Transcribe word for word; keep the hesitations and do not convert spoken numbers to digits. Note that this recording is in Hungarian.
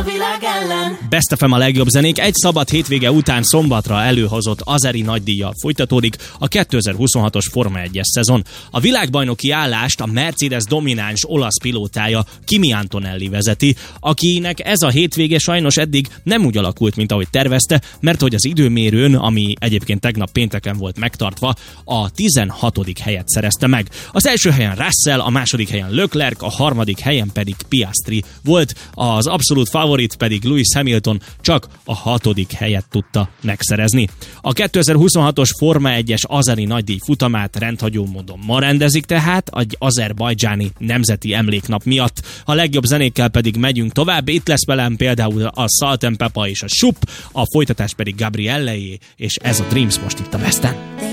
világ ellen. Best ef em a legjobb zenék egy szabad hétvége után szombatra előhozott Azeri nagydíjjal folytatódik a kétezer-huszonhatos Forma egyes szezon. A világbajnoki állást a Mercedes domináns olasz pilótája Kimi Antonelli vezeti, akinek ez a hétvége sajnos eddig nem úgy alakult, mint ahogy tervezte, mert hogy az időmérőn, ami egyébként tegnap pénteken volt megtartva, a tizenhatodik helyet szerezte meg. Az első helyen Russell, a második helyen Leclerc, a harmadik helyen pedig Piastri volt, az abszolút favorit pedig Lewis Hamilton csak a hatodik helyet tudta megszerezni. A kétezer-huszonhatos Forma egyes azeri nagydíj futamát rendhagyó módon ma rendezik tehát, egy azerbajdzsáni nemzeti emléknap miatt. A legjobb zenékkel pedig megyünk tovább, itt lesz velem például a Salt and Pepper és a Shoop, a folytatás pedig Gabrielleé, és ez a Dreams most itt a Besten.